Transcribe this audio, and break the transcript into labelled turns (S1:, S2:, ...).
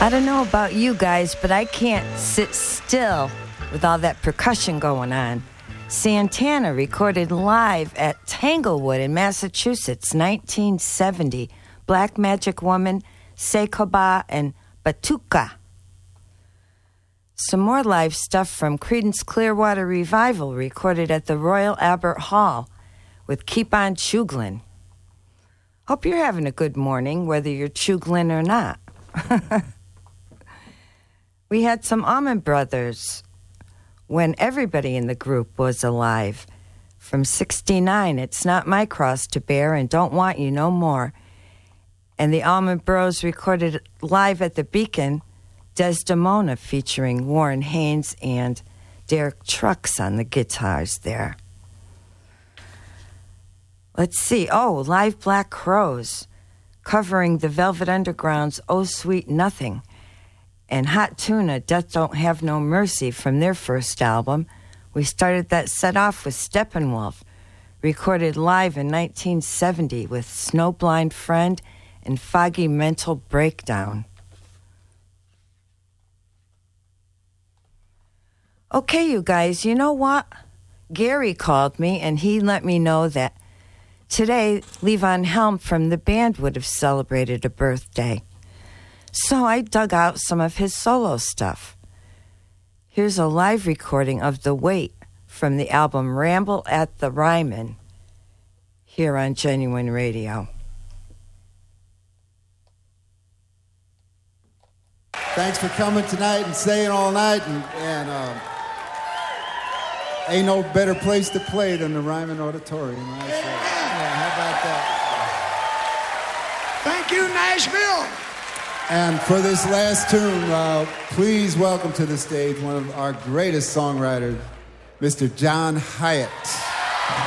S1: I don't know about you guys, but I can't sit still with all that percussion going on. Santana recorded live at Tanglewood in Massachusetts, 1970. Black Magic Woman, Sekoba, and Batuka. Some more live stuff from Creedence Clearwater Revival recorded at the Royal Albert Hall with Keep On Chuglin. Hope you're having a good morning, whether you're chuglin or not. We had some Allman Brothers when everybody in the group was alive. From 69, It's Not My Cross to Bear and Don't Want You No More. And the Allman Bros recorded live at the Beacon, Desdemona, featuring Warren Haynes and Derek Trucks on the guitars there. Let's see. Oh, live Black Crowes, covering the Velvet Underground's Oh Sweet Nothing, and Hot Tuna, Death Don't Have No Mercy from their first album. We started that set off with Steppenwolf, recorded live in 1970 with Snowblind Friend and Foggy Mental Breakdown. Okay, you guys, you know what? Gary called me and he let me know that today Levon Helm from the band would have celebrated a birthday. So I dug out some of his solo stuff. Here's a live recording of The Wait from the album Ramble at the Ryman here on Genuine Radio.
S2: Thanks for coming tonight and staying all night. And ain't no better place to play than the Ryman Auditorium. I say. Yeah, how about that?
S3: Thank you, Nashville.
S2: And for this last tune, please welcome to the stage one of our greatest songwriters, Mr. John Hiatt.